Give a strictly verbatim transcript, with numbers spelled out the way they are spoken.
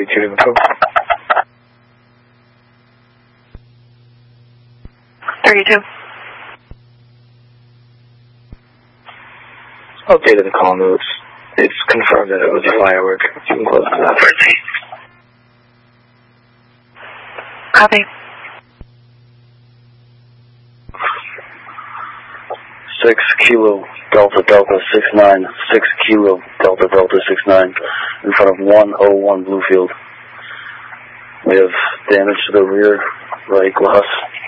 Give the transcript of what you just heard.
thirty-two to go. thirty-two. Okay, to the call notes. It's confirmed that it was a firework. You can close to that. Copy. Six Kilo Delta Delta six nine, six Kilo Delta Delta six nine, in front of one oh one Bluefield. We have damage to the rear right glass.